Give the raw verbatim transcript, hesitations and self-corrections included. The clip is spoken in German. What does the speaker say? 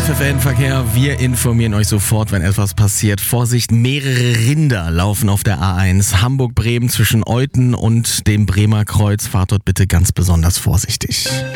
F F N-Verkehr. Wir informieren euch sofort, wenn etwas passiert. Vorsicht, mehrere Rinder laufen auf der A eins. Hamburg-Bremen zwischen Euten und dem Bremer Kreuz. Fahrt dort bitte ganz besonders vorsichtig.